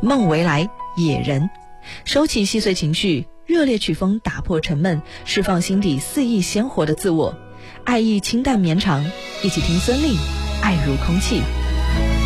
梦为来，野人。收起细碎情绪，热烈曲风打破沉闷，释放心底肆意鲜活的自我，爱意清淡绵长。一起听孙俪，爱如空气。